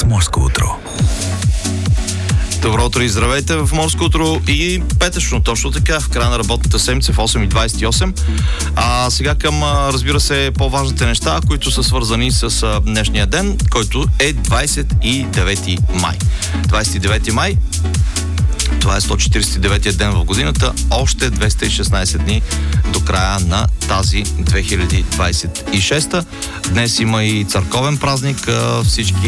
Морско утро. Добро утро и здравейте в Морско утро и петъчно, точно така, в края на работната седмица в 8:28. А сега към, разбира се, по-важните неща, които са свързани с днешния ден, който е 29 май. 29 май, това е 149-я ден в годината, още 216 дни до края на тази 2026. Днес има и църковен празник. Всички